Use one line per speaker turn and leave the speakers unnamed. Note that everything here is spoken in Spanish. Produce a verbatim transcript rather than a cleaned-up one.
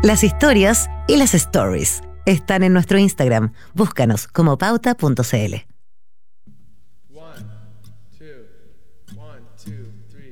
Las historias y las stories están en nuestro Instagram. Búscanos como pauta punto c l.
One, two, one, two, three.